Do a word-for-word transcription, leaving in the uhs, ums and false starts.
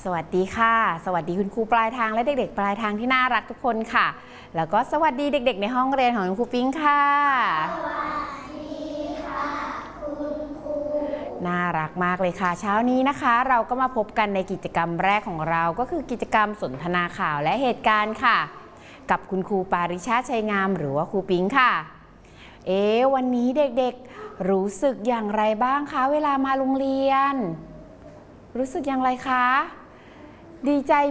สวัสดีค่ะสวัสดีคุณครูปลายทางและเด็กๆปลายทางที่น่ารักทุกคนค่ะแล้วก็สวัสดีเด็กๆในห้องเรียนของคุณครูปิ๊งค่ะสวัสดีค่ะคุณครูน่ารักมากเลยค่ะเช้านี้นะคะเราก็มาพบกันในกิจกรรมแรกของเราก็คือกิจกรรมสนทนาข่าวและเหตุการณ์ค่ะกับคุณครูปาริชาติชัยงามหรือว่าครูปิ๊งค่ะเอ๊ะวันนี้เด็กๆรู้สึกอย่างไรบ้างคะเวลามาโรงเรียนรู้สึกอย่างไรคะดีใจ